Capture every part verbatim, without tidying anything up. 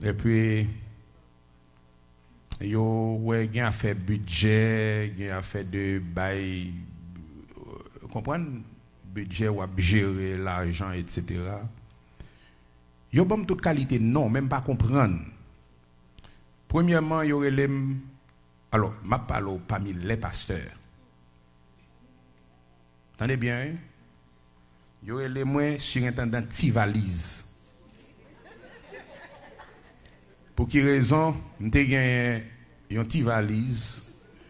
Et puis, yo ouais, gen a fait budget, gen a fait de bail, vous comprenez? Budget ou à gérer l'argent, et cetera. Yo bon toute qualité, non, même pas comprendre. Premièrement, yo relèm, alors, ma parle parmi les pasteurs. Attendez bien, hein? Yo relèm moi surintendant Tivalise. Pour qui raison, m'te gen yon Tivalise.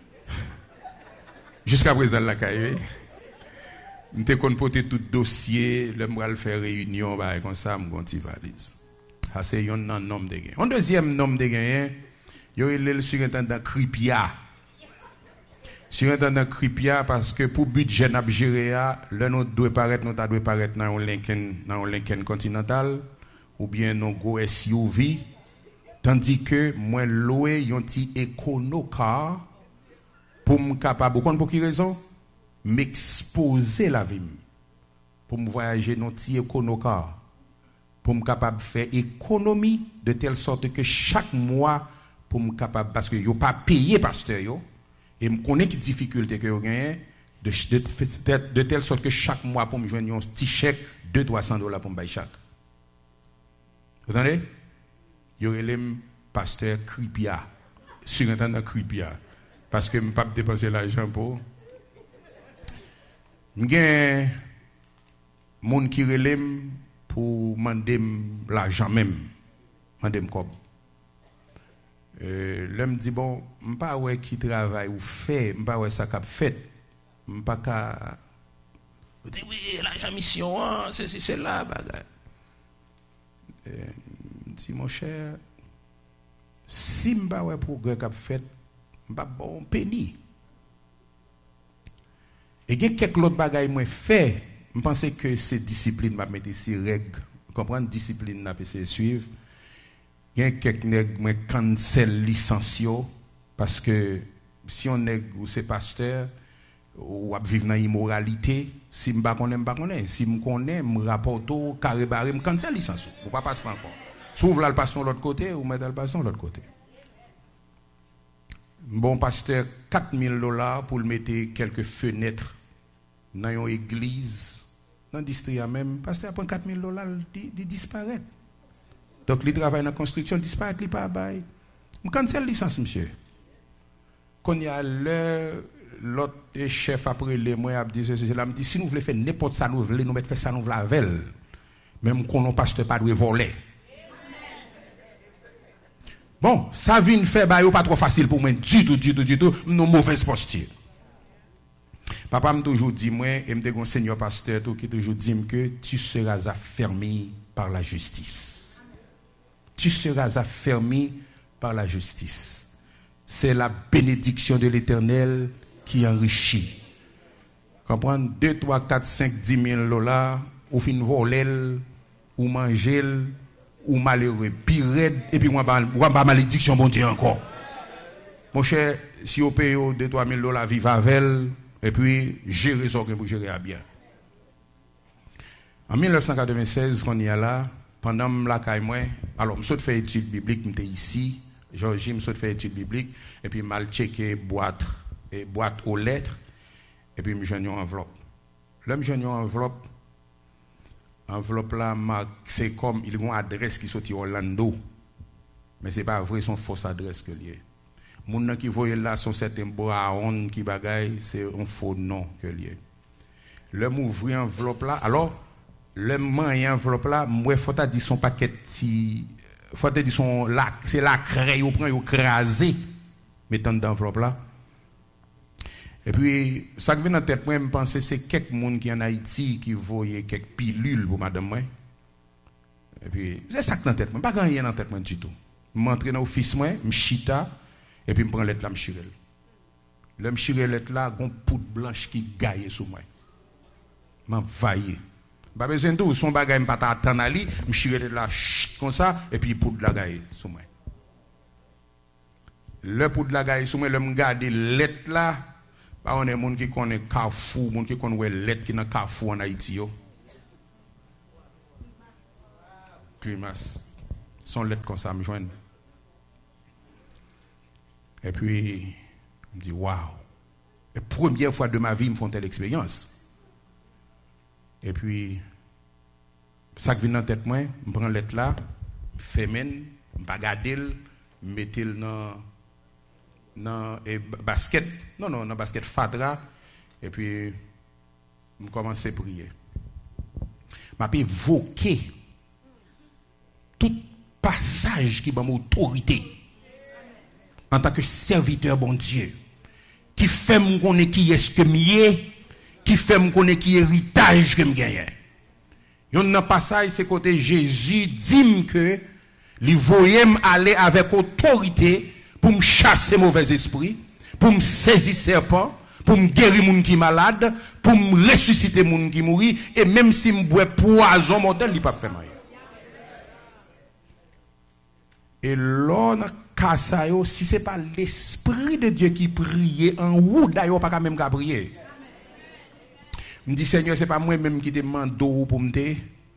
Jusqu'à présent la caille. M'te kon pote tout dossier, le m'ral faire réunion bah comme ça m'gon Tivalise. Ça c'est yon nan nom de gen. Un deuxième nom de gen, yo le surintendant Kripia. Surintendant Kripia parce que pour budget n'a gérer là nous doit paraître nous ta doit paraître dans un Lincoln dans un Lincoln Continental ou bien non go S U V tandis que moi loué yon ti Econocar pour me capable pour qui raison m'exposer la vie pour me voyager dans ti Econocar pour me capable faire économie de telle sorte que chaque mois pour me capable parce que yo pas payer pasteur yo et me connaît qui difficulté que yo gagne de, de, de telle sorte que chaque mois pour me joindre un petit chèque deux cents à trois cents dollars pour me payer chaque. Vous entendez? Yo relèm pasteur Kripia, surintendant Kripia parce que me pas dépenser l'argent pour m'gen moun qui relèm pour demander l'argent même, demander comme Euh, là me dit bon m'pas ouais qui travaille ou fait m'pas ouais ça qu'a fait m'pas ka dit oui l'argent mission hein, c'est c'est là bagarre euh, dit mon cher si m'pas ouais progrès qu'a fait m'pas bon penny et il y a quelques autres bagages moi fait me penser que c'est discipline m'a mettre ces règles comprendre discipline n'a pas suivre. Il y a quelques nègres qui cancel licence parce que si on est ou c'est pasteur ou vivre dans immoralité, si m'pa connais m'pa connais, si me connais me rapporte carré barré me cancel licence. Ou pas passer encore. S'ouvre là le passer de l'autre côté ou mettre le passer de l'autre côté. Bon pasteur quatre mille dollars pour le mettre quelques fenêtres dans une église dans le district même pasteur prend quatre mille dollars il disparaît. Donc, le travail dans la construction disparaît, il pas bail. Je cancelle licence, monsieur. Quand il y a l'autre chef après les mois, il dit, je dit, si nous voulons faire n'importe ça, nous voulons nous mettre faire ça, nous voulons la même qu'on n'a pas pas de voler. Bon, ça vient faire bail pas trop facile pour moi, du tout, du tout, du tout, nos mauvaises postures. Papa m'a toujours dit, moi, et me un seigneur pasteur qui toujours dit que tu seras affermi par la justice. Tu seras affermi par la justice. C'est la bénédiction de l'Éternel qui enrichit. Comprendre? deux, trois, quatre, cinq, dix mille dollars, ou fin voler, ou manger, ou malheureux, pire, et puis on va pas malédiction, bon Dieu encore. Mon cher, si on paye deux, trois mille dollars, vivre avec elle, et puis gérer ça que vous gérez à bien. En mille neuf cent quatre-vingt-seize, on y a là, pendant la caille moi alors me saute faire étude biblique m'étais ici Georgie me saute faire étude biblique et puis mal checker boîte et boîte aux lettres et puis me joindre enveloppe là me joindre enveloppe enveloppe là c'est comme il y a une adresse qui sorti Orlando mais c'est pas vrai son fausse adresse que lié moun qui voyait là son certain Brown qui bagaille c'est un faux nom que lié le m'ouvrir enveloppe là alors le man enveloppe là moi faut ta dit son paquet ti faut ta dit son lac c'est la craie ou prend ou craser mettant dans enveloppe là et puis ça qui vient dans tête moi me penser c'est quelques monde qui en Haïti qui voyait quelques pilules pour madame moi et puis c'est ça qui dans tête moi pas rien dans tête moi du tout m'entrer dans office moi me chita et puis me prend lettre là me chirel le me chirel lettre là gon poudre blanche qui gaille sous moi m'envahir pas besoin de son bagage pas attendre ali me chirel là comme ça et puis poudre la gaille sous moi le poudre la gaille sous moi le me garder lettre là pas on est monde qui connaît Carrefour monde qui connaît lettre qui dans Carrefour en Haïti yo Primas son lettre comme ça me joindre. Et puis, je me dis, waouh, la première fois de ma vie, je me fais telle expérience. Et puis, ça qui vient dans la tête, moi, je prends la lettre là, je fais mène, je bagarde, je mets dans dans basket, non, non, dans basket fadra, et puis, je commence à prier. Je vais évoquer tout passage qui m'a autorité en tant que serviteur bon Dieu, qui fait me connaître qui est-ce que m'y qui fait me connaître qui héritage que me gagne. Un passage c'est côté Jésus dit que il voyait aller avec autorité pour me chasser mauvais esprits, pour me saisir serpent, pour me guérir moun qui malade, pour me ressusciter moun qui mourit, et même si me bois poison mortel, il pas faire mal. Et là, dans si ce n'est pas l'Esprit de Dieu qui priait en haut, d'ailleurs, pas même qu'à prier. Je me dis, Seigneur, ce n'est pas moi-même qui te demande pour me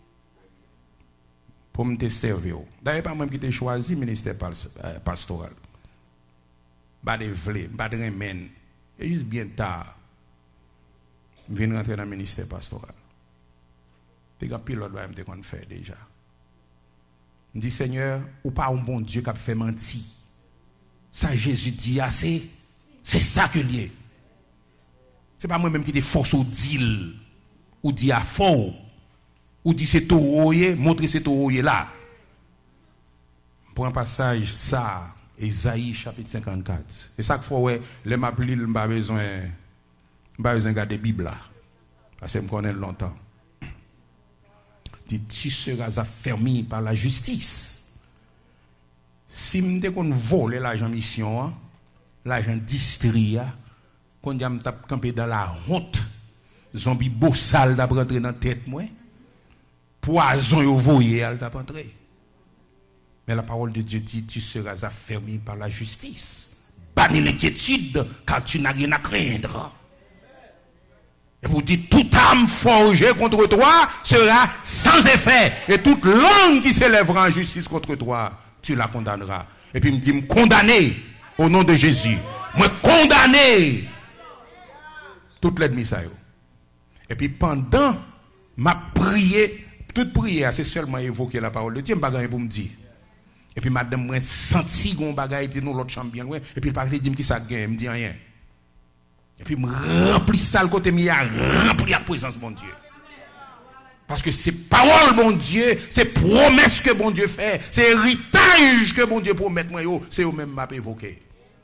pour me servir. D'ailleurs, pas moi qui te choisi le ministère pastoral. Pas de vle, pas de remède. Et juste bien tard, je viens rentrer dans le ministère pastoral. Et quand pilote va me faire déjà. Je dis, Seigneur, ou pas un bon Dieu qui a fait mentir. Ça, Jésus dit assez. C'est ça que lié. Ce n'est pas moi-même qui te force au deal. Ou dit à faux. Ou dit c'est tout, montrez c'est tout là. Pour un passage, ça, Esaïe chapitre cinquante-quatre. C'est ça qu'il faut, ouais, les m'appeler, je n'ai pas besoin de garder la Bible là. Parce que je me connais longtemps. Dit, tu seras affermi par la justice. Si je qu'on vole l'argent mission, l'argent distria, qu'on a campé dans la honte, zombie beau sale d'ap rentrer dans la tête, moi, poison yo voyé, elle t'a rentré. Mais la parole de Dieu dit, tu seras affermi par la justice. Bannis l'inquiétude, car tu n'as rien à craindre. Et vous dites, toute âme forgée contre toi sera sans effet. Et toute langue qui s'élèvera en justice contre toi, tu la condamneras. Et puis il me dit, me condamner au nom de Jésus. Me condamner toute l'ennemi ça. Et puis pendant ma prière, toute prière, c'est seulement évoquer la parole de Dieu, je pour me dire. Et puis madame, moi senti qu'on bagaille était dans l'autre chambre bien loin. Et puis il parle, il dit, qui ça gagne, me dit rien. Et puis, je remplis ça le côté, je remplis la présence de mon Dieu. Parce que c'est parole, mon Dieu, c'est promesse que mon Dieu fait, c'est héritage que mon Dieu promet, c'est eux-mêmes m'a évoqué.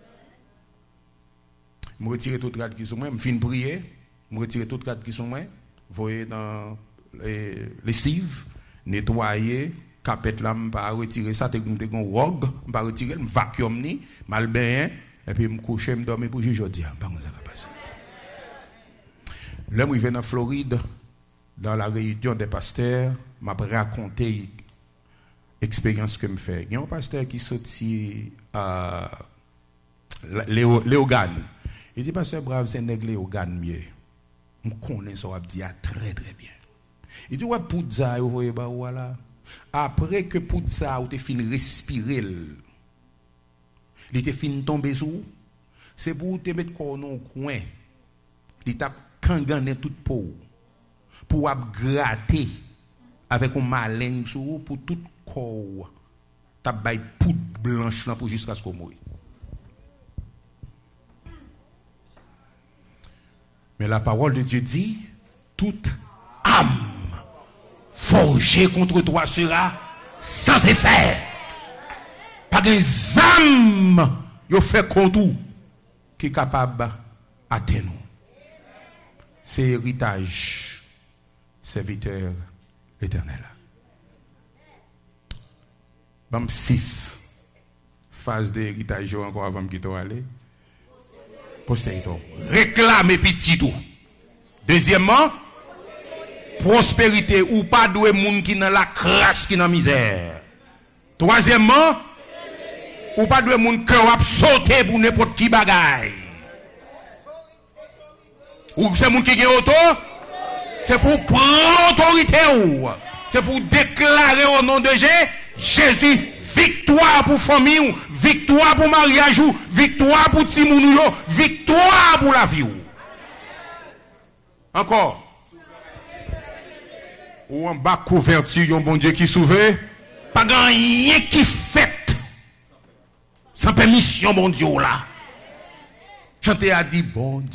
Je retire toute cadre qui sont moi, je finis de prier, je retire toute cadre qui sont moi, vous voyez dans les lessives, nettoyer, capette là, je vais retirer ça, je vais rog, je vais retirer, je vais vacuum, mal bien, et puis je me couche, je me dormir pour juger aujourd'hui. Là, je vais en Floride, dans la réunion des pasteurs, je vais raconter l'expérience que je fais. Il y a un pasteur qui sorti à Léogane. Il dit, pasteur Brave, c'est un Léogane mieux. Je connais ça, je dis très très bien. Il dit, ouais, Poudza, vous voyez, voilà. Après que Poudza a fini de respirer, il était fini de tomber sous, c'est pour te mettre dans le coin. Il t'a kangané toute peau pour gratter avec un malin sur pour tout corps. T'a bay poudre blanche là pour jusqu'à ce qu'on mouille. Mais la parole de Dieu dit, toute âme forgée contre toi sera sans effet. Pas des âmes yo fait contre tout qui est capable d'atteindre. C'est héritage, serviteur éternel. Bam six phase d'héritage encore avant que tu aller. Postérité. Réclamer petit tout. Deuxièmement, prospérité ou pas doué moun qui dans la crasse qui dans misère. Troisièmement, ou pas doué moun cœur a sauter pour n'importe qui bagaille. Ou c'est moun qui gagne auto, c'est pour prendre autorité ou c'est pour déclarer au nom de Jésus, Jésus victoire pour famille, victoire pour mariage, victoire pour timoun, victoire pour la vie. Encore. Ou en bas couverture, un bon Dieu qui sauve, pas rien qui fait sans permission, bon Dieu là. Chanter a dit bon Dieu.